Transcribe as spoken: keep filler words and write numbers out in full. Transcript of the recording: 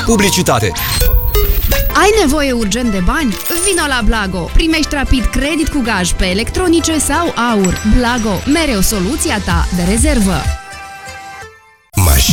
Publicitate. Ai nevoie urgent de bani? Vino la Blago! Primești rapid credit cu gaj pe electronice sau aur. Blago, mereu soluția ta de rezervă.